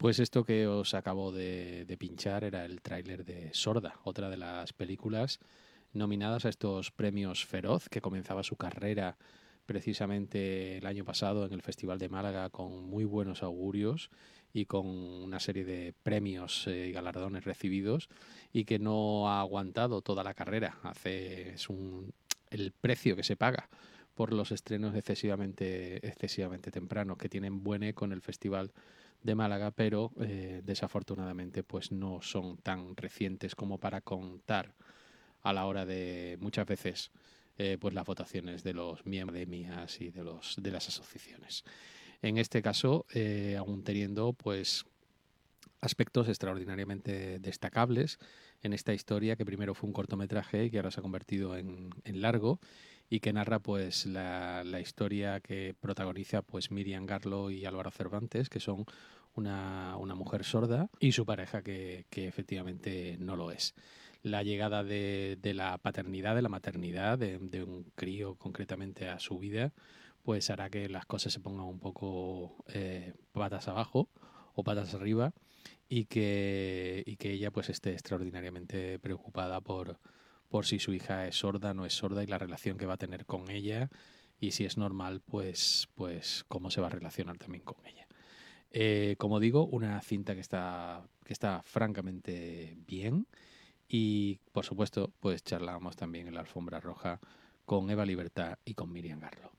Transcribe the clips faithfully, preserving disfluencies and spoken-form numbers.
Pues esto que os acabo de, de pinchar era el tráiler de Sorda, otra de las películas nominadas a estos premios Feroz, que comenzaba su carrera precisamente el año pasado en el Festival de Málaga con muy buenos augurios y con una serie de premios eh, y galardones recibidos, y que no ha aguantado toda la carrera. Hace, es un, el precio que se paga por los estrenos excesivamente, excesivamente tempranos, que tienen buen eco en el Festival de Málaga, pero eh, desafortunadamente pues no son tan recientes como para contar a la hora de muchas veces eh, pues las votaciones de los miembros de M I A S y de los de las asociaciones. En este caso, eh, aún teniendo pues aspectos extraordinariamente destacables en esta historia, que primero fue un cortometraje y que ahora se ha convertido en, en largo, y que narra pues la, la historia que protagoniza pues Miriam Garlo y Álvaro Cervantes, que son una, una mujer sorda y su pareja que, que efectivamente no lo es. La llegada de, de la paternidad, de la maternidad, de, de un crío concretamente a su vida, pues hará que las cosas se pongan un poco eh, patas abajo o patas arriba, y que, y que ella pues esté extraordinariamente preocupada por, por si su hija es sorda, no es sorda, y la relación que va a tener con ella, y si es normal, pues, pues cómo se va a relacionar también con ella. Eh, como digo, una cinta que está, que está francamente bien, y por supuesto pues charlamos también en la alfombra roja con Eva Libertad y con Miriam Garlo.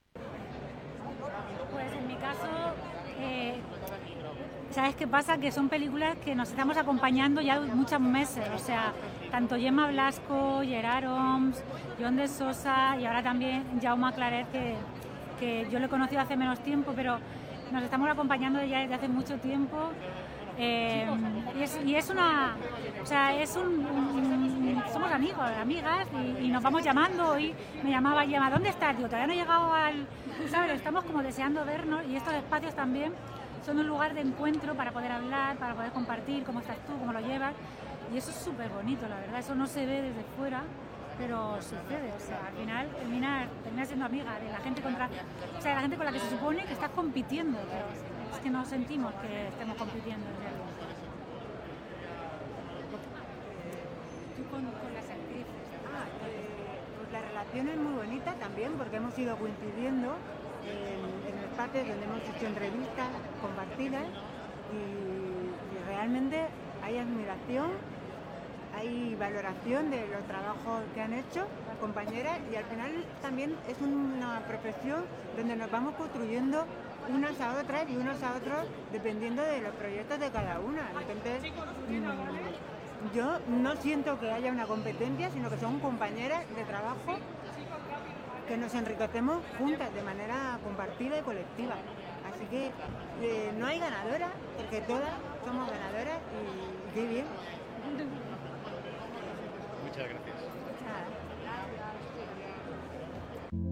Pues en mi caso, eh, ¿sabes qué pasa? Que son películas que nos estamos acompañando ya muchos meses, o sea, tanto Gemma Blasco, Gerard Homs, John de Sosa y ahora también Jaume Claret, que, que yo lo he conocido hace menos tiempo, pero nos estamos acompañando ya desde hace mucho tiempo. Eh, y, es, y es una, o sea, es un, un somos amigos, amigas, y, y nos vamos llamando. Hoy me llamaba Gemma, ¿dónde estás? Digo, todavía no he llegado al, ¿sabes? Estamos como deseando vernos, y estos espacios también son un lugar de encuentro para poder hablar, para poder compartir cómo estás tú, cómo lo llevas, y eso es súper bonito, la verdad. Eso no se ve desde fuera, pero sucede. O sea, al final terminas termina siendo amiga de la gente contra, o sea, de la gente con la que se supone que estás compitiendo, pero es que no sentimos que estemos compitiendo en realidad. Tú con, con las actrices. Ah, eh, pues la relación es muy bonita también, porque hemos ido coincidiendo en, en espacios donde hemos hecho entrevistas compartidas, y, y realmente hay admiración, hay valoración de los trabajos que han hecho las compañeras, y al final también es una profesión donde nos vamos construyendo unas a otras y unos a otros dependiendo de los proyectos de cada una. Entonces, mmm, yo no siento que haya una competencia, sino que son compañeras de trabajo que nos enriquecemos juntas de manera compartida y colectiva. Así que eh, no hay ganadora, porque todas somos ganadoras, y, y qué bien. Muchas gracias. Nada.